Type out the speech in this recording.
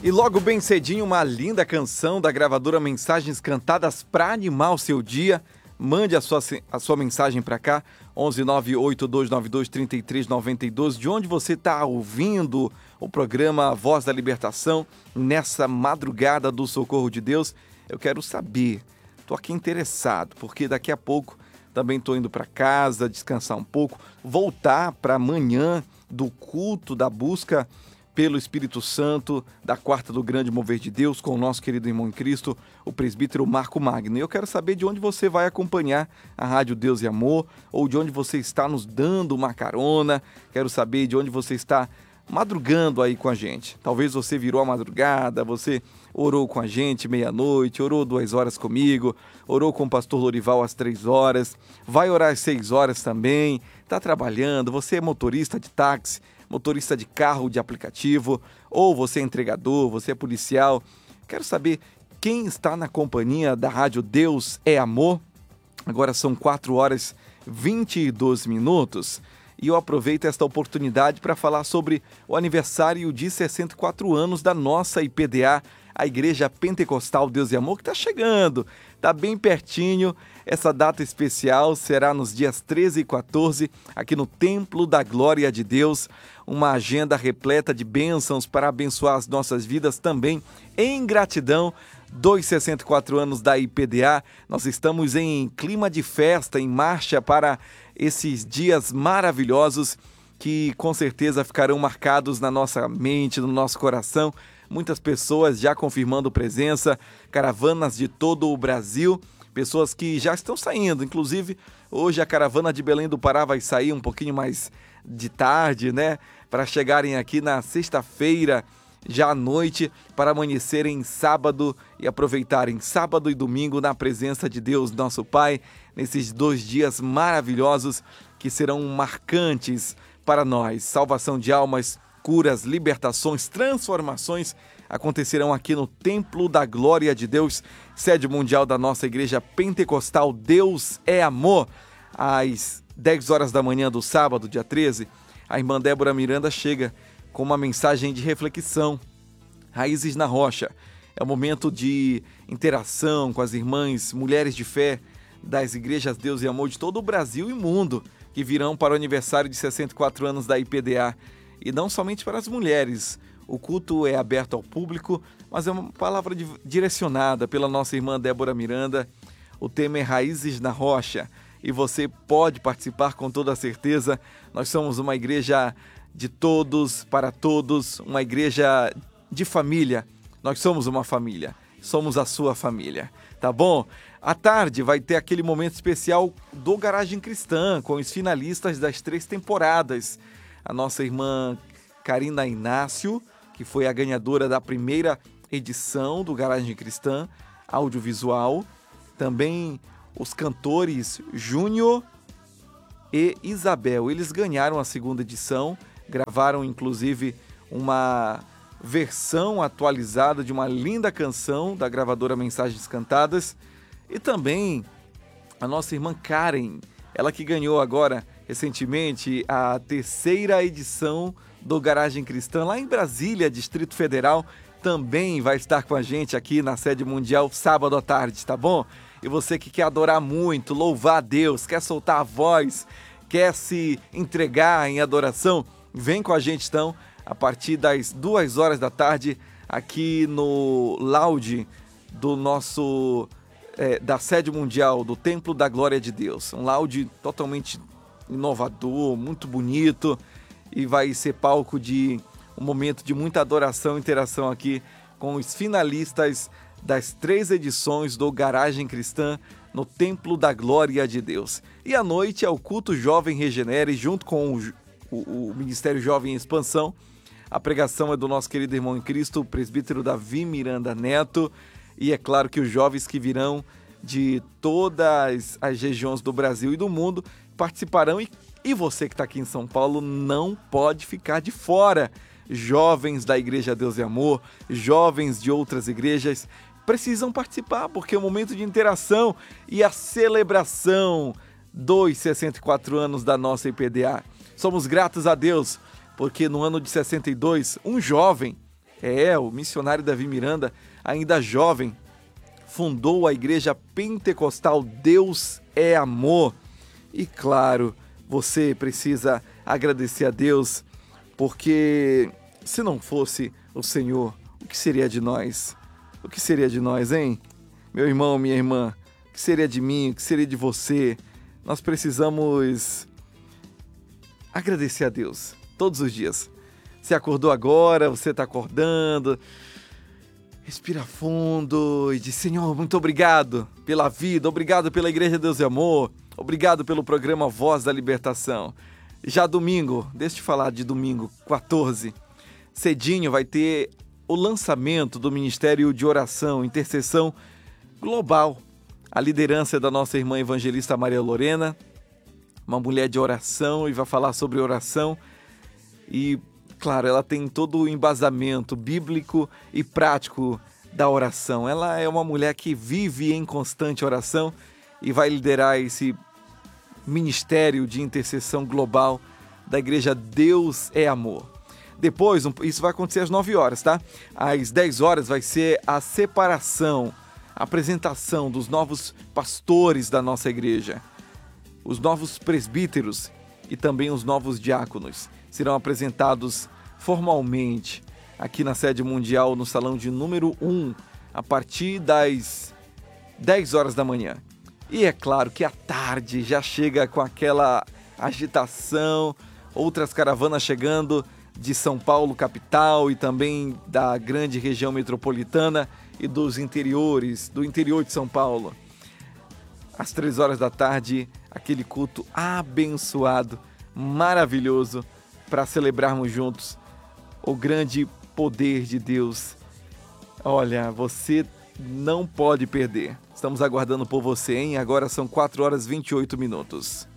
E logo bem cedinho, uma linda canção da gravadora Mensagens Cantadas para animar o seu dia. Mande a sua mensagem para cá, 11982923392, de onde você está ouvindo o programa Voz da Libertação, nessa madrugada do Socorro de Deus. Eu quero saber, estou aqui interessado, porque daqui a pouco também estou indo para casa, descansar um pouco, voltar para amanhã do culto da busca pelo Espírito Santo, da Quarta do Grande Mover de Deus, com o nosso querido irmão em Cristo, o presbítero Marco Magno. E eu quero saber de onde você vai acompanhar a Rádio Deus e Amor, ou de onde você está nos dando uma carona. Quero saber de onde você está madrugando aí com a gente. Talvez você virou a madrugada, você orou com a gente meia-noite, orou 2 horas comigo, orou com o pastor Lorival às 3 horas, vai orar às 6 horas também, está trabalhando, você é motorista de táxi, motorista de carro, de aplicativo, ou você é entregador, você é policial. Quero saber quem está na companhia da Rádio Deus é Amor. Agora são 4 horas 22 minutos e eu aproveito esta oportunidade para falar sobre o aniversário de 64 anos da nossa IPDA, a Igreja Pentecostal Deus e Amor, que está chegando, está bem pertinho. Essa data especial será nos dias 13 e 14, aqui no Templo da Glória de Deus, uma agenda repleta de bênçãos para abençoar as nossas vidas também, em gratidão dos 64 anos da IPDA. Nós estamos em clima de festa, em marcha para esses dias maravilhosos que com certeza ficarão marcados na nossa mente, no nosso coração. Muitas pessoas já confirmando presença, caravanas de todo o Brasil, pessoas que já estão saindo. Inclusive, hoje a caravana de Belém do Pará vai sair um pouquinho mais de tarde, né? Para chegarem aqui na sexta-feira, já à noite, para amanhecerem sábado e aproveitarem sábado e domingo na presença de Deus, nosso Pai, nesses 2 dias maravilhosos que serão marcantes para nós. Salvação de almas, curas, libertações, transformações acontecerão aqui no Templo da Glória de Deus, sede mundial da nossa Igreja Pentecostal Deus é Amor. Às 10 horas da manhã do sábado, dia 13, a irmã Débora Miranda chega com uma mensagem de reflexão. Raízes na Rocha. É um momento de interação com as irmãs, mulheres de fé das igrejas Deus e Amor de todo o Brasil e mundo, que virão para o aniversário de 64 anos da IPDA. E não somente para as mulheres. O culto é aberto ao público, mas é uma palavra direcionada pela nossa irmã Débora Miranda. O tema é Raízes na Rocha e você pode participar com toda certeza. Nós somos uma igreja de todos, para todos, uma igreja de família. Nós somos uma família, somos a sua família, tá bom? À tarde vai ter aquele momento especial do Garagem Cristã, com os finalistas das 3 temporadas. A nossa irmã Karina Inácio, que foi a ganhadora da primeira edição do Garagem Cristã audiovisual. Também os cantores Júnior e Isabel. Eles ganharam a 2ª edição, gravaram inclusive uma versão atualizada de uma linda canção da gravadora Mensagens Cantadas. E também a nossa irmã Karen, ela que ganhou agora recentemente a 3ª edição do Garagem Cristã, lá em Brasília, Distrito Federal, também vai estar com a gente aqui na sede mundial sábado à tarde, tá bom? E você que quer adorar muito, louvar a Deus, quer soltar a voz, quer se entregar em adoração, vem com a gente então, a partir das 2 horas da tarde, aqui no lounge do nosso, da sede mundial, do Templo da Glória de Deus. Um lounge totalmente inovador, muito bonito, e vai ser palco de um momento de muita adoração e interação aqui com os finalistas das 3 edições do Garagem Cristã no Templo da Glória de Deus. E à noite é o Culto Jovem Regenere, junto com o Ministério Jovem em Expansão. A pregação é do nosso querido irmão em Cristo, o presbítero Davi Miranda Neto. E é claro que os jovens que virão de todas as regiões do Brasil e do mundo participarão. E você que está aqui em São Paulo não pode ficar de fora. Jovens da Igreja Deus e Amor, jovens de outras igrejas precisam participar, porque é um momento de interação e a celebração dos 64 anos da nossa IPDA. Somos gratos a Deus, porque no ano de 62, um jovem O missionário Davi Miranda, ainda jovem, fundou a igreja pentecostal Deus é Amor. E claro, você precisa agradecer a Deus, porque se não fosse o Senhor, o que seria de nós? O que seria de nós, hein? Meu irmão, minha irmã, o que seria de mim? O que seria de você? Nós precisamos agradecer a Deus todos os dias. Você acordou agora, você está acordando. Respira fundo e diz: Senhor, muito obrigado pela vida, obrigado pela Igreja Deus e Amor, obrigado pelo programa Voz da Libertação. Já domingo, deixa eu te falar de domingo 14, cedinho vai ter o lançamento do Ministério de Oração, Intercessão Global. A liderança é da nossa irmã evangelista Maria Lorena, uma mulher de oração, e vai falar sobre oração. E, claro, ela tem todo o embasamento bíblico e prático da oração. Ela é uma mulher que vive em constante oração e vai liderar esse Ministério de Intercessão Global da Igreja Deus é Amor. Depois, isso vai acontecer às 9 horas, tá? Às 10 horas vai ser a separação, a apresentação dos novos pastores da nossa igreja. Os novos presbíteros e também os novos diáconos serão apresentados formalmente aqui na sede mundial, no salão de número 1, a partir das 10 horas da manhã. E é claro que à tarde já chega com aquela agitação, outras caravanas chegando de São Paulo, capital, e também da grande região metropolitana e dos interiores, do interior de São Paulo. Às 3 horas da tarde, aquele culto abençoado, maravilhoso, para celebrarmos juntos o grande poder de Deus. Olha, você não pode perder. Estamos aguardando por você, hein? Agora são 4 horas e 28 minutos.